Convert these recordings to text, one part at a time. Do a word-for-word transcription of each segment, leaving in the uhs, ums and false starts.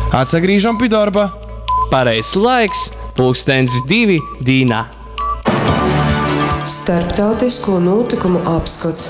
Atsagrīžam pie darba! Pareizs laiks, pulkstens divi dīnā. Starptautisko notikumu apskats.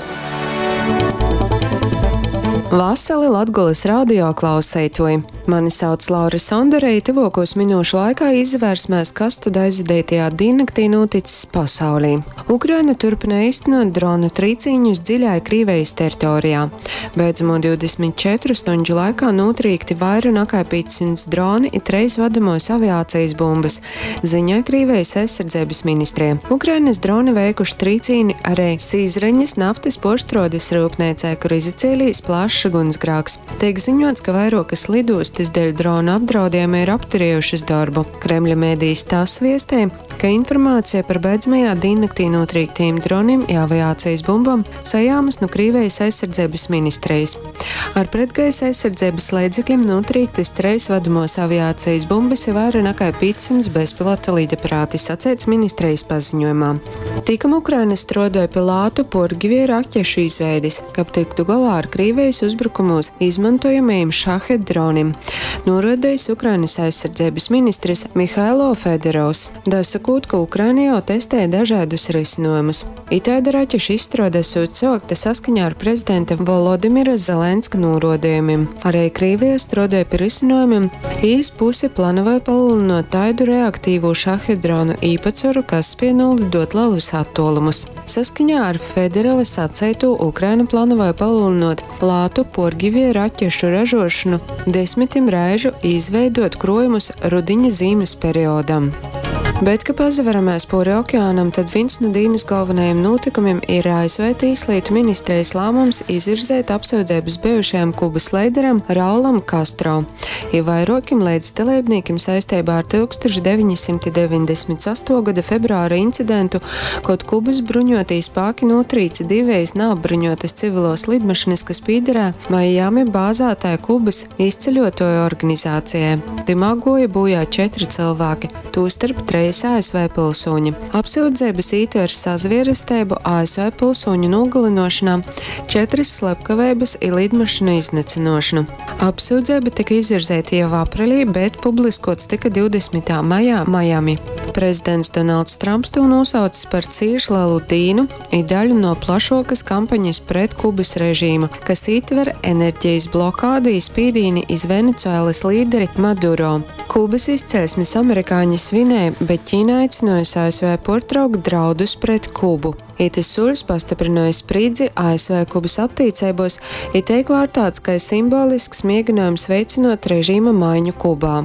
Vasali Latgoles radio klausētoji. Mani sauc Laura Sonderei, tuvākos minūšu laikā izvērsmēs, kas tad aizvadītajā diennaktī noticis pasaulī. Ukraina turpina īstenot dronu trīcīņus dziļai Krīvejas teritorijā. Beidzamo divdesmit četru stundu laikā notrīkti vairāk nekā piecsimt droni un trīs vadamos aviācijas bumbas, ziņoja Krīvejas aizsardzības ministrija. Ukrainas droni veikuši trīcīni arī Sīzreņas naftas porštrodes rūpniecē, kur izacēlījis plašs ugunsgrēks. Tiek ziņots, ka vairākas lidostas dēļ drona apdraudējuma ir apturējušas darbu. Kremļa mēdījis tās viestē, ka informācija par beidzamajā diennaktī notrīktiem droniem un aviācijas bumbām sajāmas no Krīvejas aizsardzības ministrijas. Ar pretgaisa aizsardzības līdzekļiem notrīktas trīs vadamos aviācijas bumbas ir vairāk nekā piecsimt bezpilota lidaparāti, sacīts ministrijas paziņojumā. Tikam Ukraina strādāja pie lātu porgivie raķešu izveides, kā tiktu galā ar Krīvejas uzbrukumos izmantojamajiem šahed droniem, norādījis Ukrainas aizsardzības ministrs Mihailo Federovs. Dasakot, ka Ukraina jau testē dažādus risinājumus. Itāda raķešu izstrāde sākta saskaņā ar prezidenta Volodimira Zelenska norādījumiem. Arī Krīvija strādāja pie risinājumiem, īs puse plānoja palielināt taidu reaktīvo šahedronu īpatsvaru, kas spēj nolidot lielus attālumus. Saskaņā ar Federova sacītu, Ukraina plānoja palielināt lātu porgivie raķešu ražošanu desmitim reižu izveidot krojumus rudiņa zīmes periodam. Bet, ka pazaveramies pāri okeānam, tad viens no dienas galvenajiem notikumiem ir A S V tieslietu ministrijas lēmums izvirzēt apsūdzības bijušajam Kubas līderam Raulam Castro. Ir vairākiem līdzdalībniekiem saistībā ar tūkstoš deviņi simti deviņdesmit astoto gada februāra incidentu, kad Kubas bruņotie spēki notrīca divas neapbruņotas civilos lidmašīnas, kas pīderē Miami bāzētāja Kubas izceļotāju organizācijai. Dimagoja bojā četri cilvēki, tūstarp trīs A S V pilsoņi. Apsūdzības ietver sazvierestību, A S V pilsoņu nogalināšanā, četras slepkavības un lidmašīnu iznīcināšanu. Apsūdzība tika izvirzēta jau aprīlī, bet publiskots tika divdesmitā maijā Miami. Prezidents Donalds Trumps to nosaucis par cīši lielu dīnu un daļu no plašākas kampaņas pret Kubas režīmu, kas ietver enerģijas blokādi un spīdīni iz Venecuēlas līderi Maduro. Kubas izcelsmes amerikāņi svinēja, bet Ķīna aicinājusi A S V pārtraukt draudus pret Kubu. Itis soļus pastiprināja spriedzi A S V Kubas attiecībos, ir tiek vērtēts kā simbolisks mēģinājums veicinot režīma maiņu Kubā.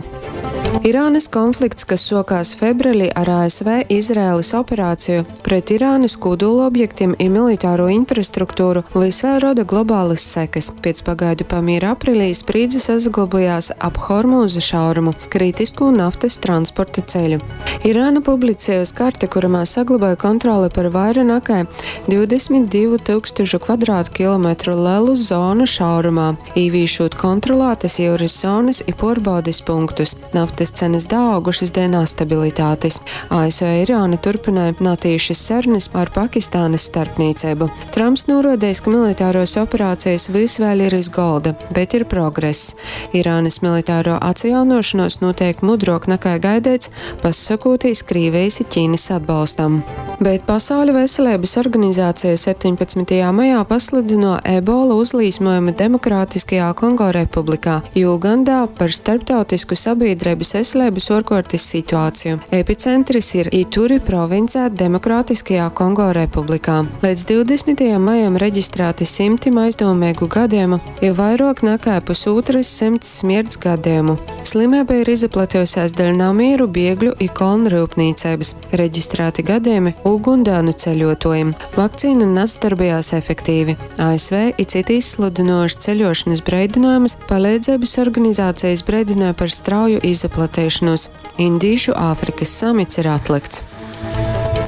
Irānas konflikts, kas sākās februārī ar A S V Izraēlas operāciju pret Irānas kodolobjektiem un militāro infrastruktūru, visvēl roda globālas sekas. Pēc pagaidu pamiera aprīlī spriedzi saglabājās ap Hormūza šaurumu, kritisku naftas transporta ceļu. Irāna publicējusi karti, kurā saglabāja kontroli par vairāk nekā divdesmit divu tūkstošu kvadrātkilometru lielu zonu šaurumā, īvīšot kontrolētas jūras zonas un pārbaudes punktus. Naftas cenas daugušas dēļ nestabilitātes. A S V Irāna turpināja natīšas sarunas ar Pakistānas starpniecību. Trumps norādījis, ka militāros operācijas visvēl ir iz golda, bet ir progress. Irānas militāro atjaunošanos notiek mudrāk nekā gaidīts, pasakotīs Krīvejas Ķīnas atbalstam. Bet Pasaules veselības organizācija septiņpadsmitajā maijā pasludināja ebola uzlīsmojumu Demokrātiskajā Kongo republikā, Ugandā par starptautisku sabiedrības veselības ārkārtas situāciju. Epicentris ir Ituri provincē Demokrātiskajā Kongo republikā. Līdz divdesmitajam maijam reģistrēti simti aizdomīgu gadījumu, ir vairāk nekā pusotras simts smirds gadījumu. Slimība ir izplatījusies dēļ namieru, bēgļu un kolnu rūpniecības. Reģistrēti gadījumi ugundānu ceļotājiem. Vakcīna nedarbojās efektīvi. A S V ir citi izsludinoši ceļošanas brīdinājumus, palīdzības organizācijas brīdināja par strauju izplatīšanos. Indīšu Āfrikas samits ir atlikts.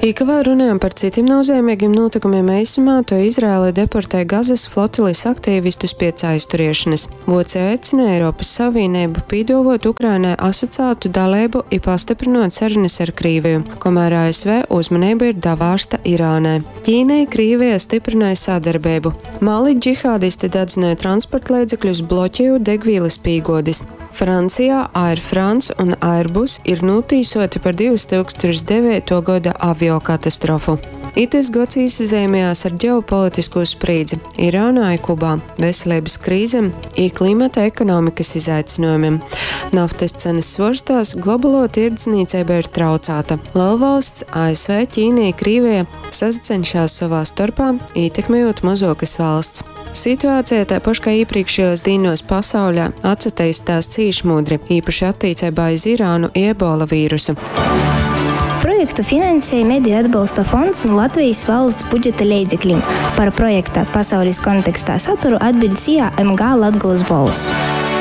Ik vēl runājam par citiem nozīmīgiem notikumiem eisumā, to Izraēla deportē Gazas flotilis aktīvistus pēc aizturiešanas. Voce aicina Eiropas Savienību pīdovot Ukrainai asociētu dalību i pastiprinot sarunas ar Krīviju, kamēr A S V uzmanība ir davārsta Irānai. Ķīnai Krīvija stiprināja sadarbību. Mali džihādisti dedzināja transporta līdzekļus, bloķējot degvīlas pīgodis. Francijā Air France un Airbus ir notīsoti par divas tūkstoš devīto gada avio katastrofu. Itis gads izzīmējās ar ģeopolitisko sprīdzi Irānā un Kubā, veselības krīzēm un klimata ekonomikas izaicinājumiem. Naftas cenas svārstās, globālo tirdzniecība ir traucēta. Lielvalsts A S V, Ķīna un Krievija sacenšas savā starpā, ietekmējot mazākas valsts. Situācija tāpat kā iepriekšējos dienos pasaulē attīstās cīšmudri, īpaši attiecībā uz Irānu ebola vīrusu. Projektu finansēja Mediju atbalsta fonds no Latvijas valsts budžeta līdzekļiem. Par projekta pasaules kontekstā saturu atbildēja M G Latgoles balss.